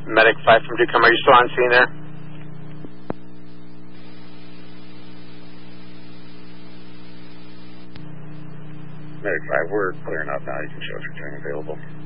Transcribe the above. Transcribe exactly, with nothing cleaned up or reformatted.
Medic five from Ducombe, are you still on scene there? Medic five, we're clearing up now. You can show us returning available.